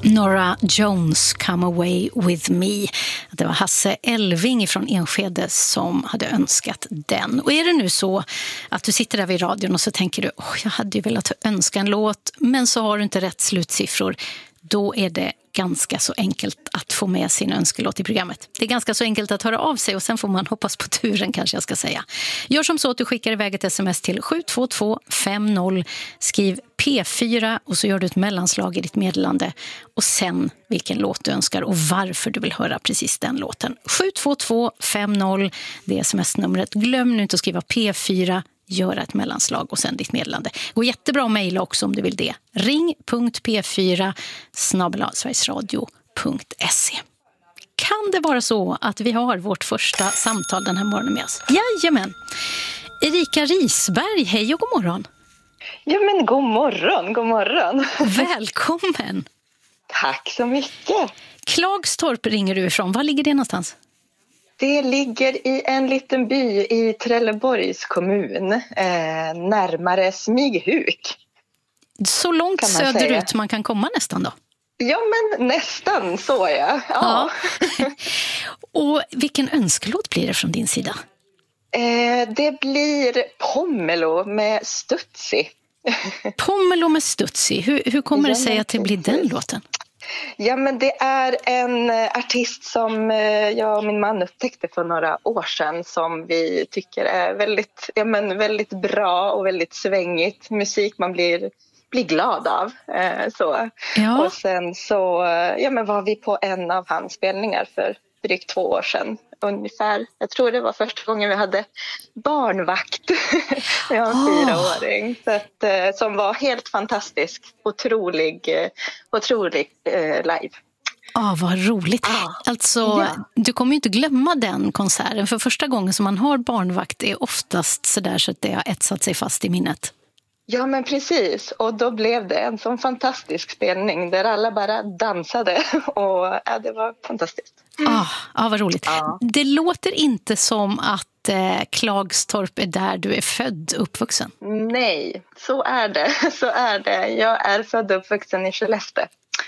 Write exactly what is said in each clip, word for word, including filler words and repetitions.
Norah Jones, Come Away With Me. Det var Hasse Elving från Enskede som hade önskat den. Och är det nu så att du sitter där vid radion och så tänker du, oh, jag hade ju velat önska en låt, men så har du inte rätt slutsiffror. Då är det ganska så enkelt att få med sin önskelåt i programmet. Det är ganska så enkelt att höra av sig och sen får man hoppas på turen, kanske jag ska säga. Gör som så att du skickar iväg ett sms till sju två två fem noll, skriv P fyra och så gör du ett mellanslag i ditt meddelande och sen vilken låt du önskar och varför du vill höra precis den låten. sju två två fem noll, det är sms-numret. Glöm nu inte att skriva P fyra, göra ett mellanslag och sen ditt meddelande. Gå jättebra att mejla också om du vill det. ring punkt p fyra snabel-a sverigesradio punkt se. Kan det vara så att vi har vårt första samtal den här morgonen med oss? Jajamän. Erika Risberg, hej och god morgon. Ja men god morgon, god morgon. Välkommen. Tack så mycket. Klagstorp ringer du ifrån. Var ligger det någonstans? Det ligger i en liten by i Trelleborgs kommun, eh, närmare Smyghuk. Så långt söderut man kan komma nästan då? Ja, men nästan så, ja. ja. ja. Och vilken önskelåt blir det från din sida? Eh, det blir Pomelo med Stutzi. Pomelo med Stutzi. Hur, hur kommer ja, det sig att det blir den låten? Ja, men det är en artist som jag och min man upptäckte för några år sedan som vi tycker är väldigt, ja, men väldigt bra och väldigt svängigt. Musik man blir, blir glad av. Eh, så. Ja. Och sen så ja, men var vi på en av hans spelningar för drygt två år sedan. Ungefär, jag tror det var första gången vi hade barnvakt med en oh. fyraåring. Så att, eh, som var helt fantastisk, otrolig, eh, otrolig eh, live. Ja, oh, vad roligt. Ah. Alltså, ja. Du kommer ju inte glömma den konserten. För första gången som man har barnvakt är oftast sådär så att det har etsat sig fast i minnet. Ja, men precis. Och då blev det en sån fantastisk spelning där alla bara dansade. Och ja, det var fantastiskt. Mm. Ah, ah, vad roligt. Ah. Det låter inte som att eh, Klagstorp är där du är född, uppvuxen. Nej, så är det. Så är det. Jag är född och uppvuxen i Skellefteå.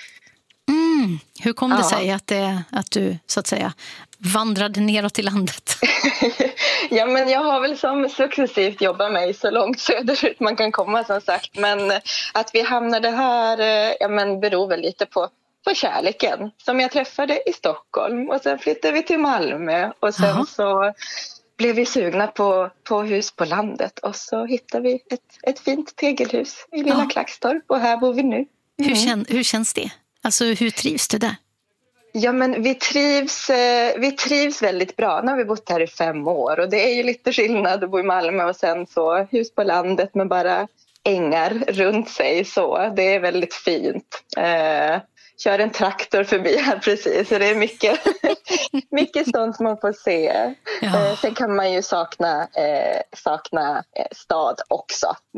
Mm. Hur kom det ah. sig att, det, att du, så att säga, vandrade neråt i landet? Ja, men jag har väl som successivt jobbat mig så långt söderut man kan komma, som sagt. Men att vi hamnade här, ja, men beror väl lite på, på kärleken som jag träffade i Stockholm. Och sen flyttade vi till Malmö och sen Aha. så blev vi sugna på, på hus på landet. Och så hittade vi ett, ett fint tegelhus i lilla ja. Klagstorp och här bor vi nu. Mm. Hur, kän, hur känns det? Alltså hur trivs du där? Ja, men vi trivs, vi trivs väldigt bra. Nu har vi bott här i fem år och det är ju lite skillnad att bo i Malmö och sen så hus på landet med bara ängar runt sig. Så det är väldigt fint. Eh, kör en traktor förbi här precis, så det är mycket, mycket sånt man får se. Ja. Eh, sen kan man ju sakna, eh, sakna eh, stad också.